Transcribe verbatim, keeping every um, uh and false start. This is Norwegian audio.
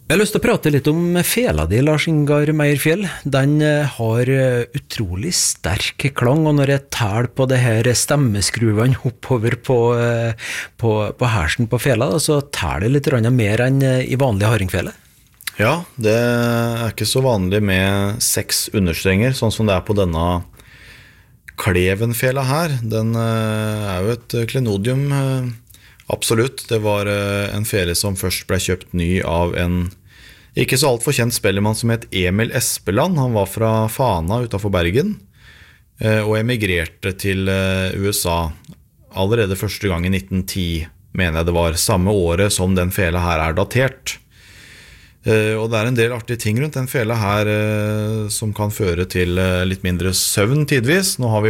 Jeg har lyst til å prate litt om fela di, Lars Ingar Meierfjell. Den har utrolig sterk klang, og når jeg tæler på det her stemmeskruvene oppover på, på, på hersen på fela, så tæler det litt mer enn i vanlig hardingfele. Ja, det er ikke så vanlig med seks understrenger, sånn som det er på denne klevenfela her. Den er jo et klenodium, absolutt. Det var en fele som først ble kjøpt ny av en ikke så alt for kjent spellemann som het Emil Espeland. Han var fra Fana utenfor Bergen og emigrerte til U S A allerede første gang i nitten ti, mener jeg det var, samme året som den fela her er datert. Og det er en del artige ting rundt den fela her som kan føre til litt mindre søvn tidvis. Nå har vi